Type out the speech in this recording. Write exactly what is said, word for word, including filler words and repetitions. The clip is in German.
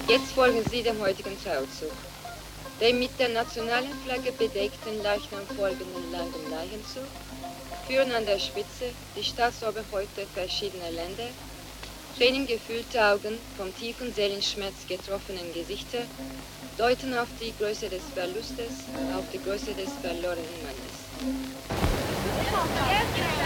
Jetzt folgen Sie dem heutigen Trauzug. Dem mit der nationalen Flagge bedeckten Leichnam folgenden langen Leichenzug führen an der Spitze die Staatsoberhäupter verschiedener Länder, tränengefühlte Augen, vom tiefen Seelenschmerz getroffenen Gesichter, deuten auf die Größe des Verlustes, auf die Größe des verlorenen Mannes.